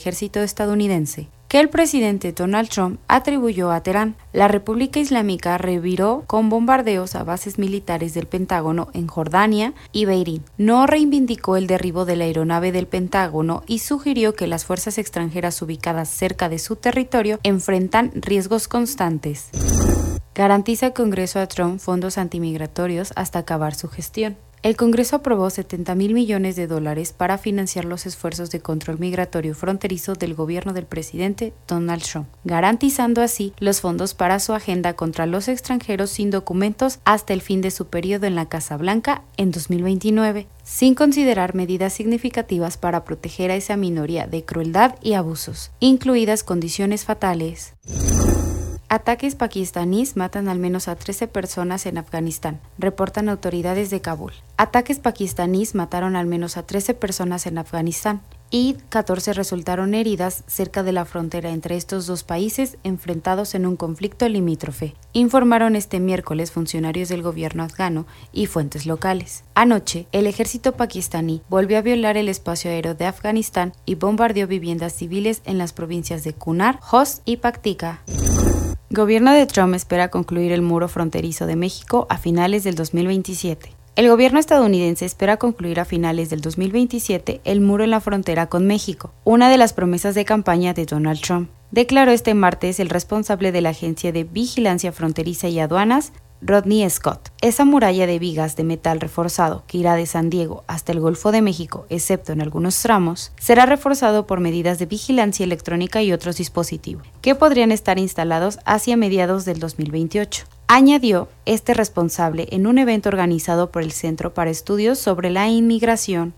ejército estadounidense, que el presidente Donald Trump atribuyó a Teherán. La República Islámica reviró con bombardeos a bases militares del Pentágono en Jordania y Bahrein. No reivindicó el derribo de la aeronave del Pentágono y sugirió que las fuerzas extranjeras ubicadas cerca de su territorio enfrentan riesgos constantes. Garantiza el Congreso a Trump fondos antimigratorios hasta acabar su gestión. El Congreso aprobó $70,000 millones para financiar los esfuerzos de control migratorio fronterizo del gobierno del presidente Donald Trump, garantizando así los fondos para su agenda contra los extranjeros sin documentos hasta el fin de su periodo en la Casa Blanca en 2029, sin considerar medidas significativas para proteger a esa minoría de crueldad y abusos, incluidas condiciones fatales. Ataques pakistaníes matan al menos a 13 personas en Afganistán, reportan autoridades de Kabul. Ataques pakistaníes mataron al menos a 13 personas en Afganistán y 14 resultaron heridas cerca de la frontera entre estos dos países enfrentados en un conflicto limítrofe, informaron este miércoles funcionarios del gobierno afgano y fuentes locales. Anoche, el ejército pakistaní volvió a violar el espacio aéreo de Afganistán y bombardeó viviendas civiles en las provincias de Kunar, Khost y Paktika. Gobierno de Trump espera concluir el muro fronterizo de México a finales del 2027. El gobierno estadounidense espera concluir a finales del 2027 el muro en la frontera con México, una de las promesas de campaña de Donald Trump, declaró este martes el responsable de la Agencia de Vigilancia Fronteriza y Aduanas, Rodney Scott. Esa muralla de vigas de metal reforzado que irá de San Diego hasta el Golfo de México, excepto en algunos tramos, será reforzado por medidas de vigilancia electrónica y otros dispositivos, que podrían estar instalados hacia mediados del 2028. Añadió este responsable en un evento organizado por el Centro para Estudios sobre la Inmigración.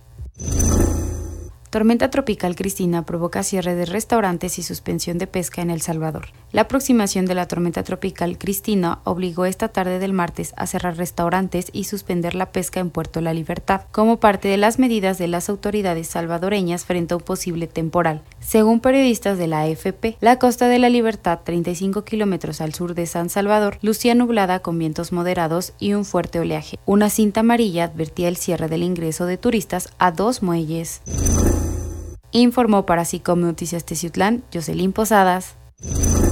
Tormenta tropical Cristina provoca cierre de restaurantes y suspensión de pesca en El Salvador. La aproximación de la tormenta tropical Cristina obligó esta tarde del martes a cerrar restaurantes y suspender la pesca en Puerto La Libertad, como parte de las medidas de las autoridades salvadoreñas frente a un posible temporal. Según periodistas de la AFP, la costa de La Libertad, 35 kilómetros al sur de San Salvador, lucía nublada con vientos moderados y un fuerte oleaje. Una cinta amarilla advertía el cierre del ingreso de turistas a 2 muelles. Informó para Así Como Noticias Teciutlán, Jocelyn Posadas.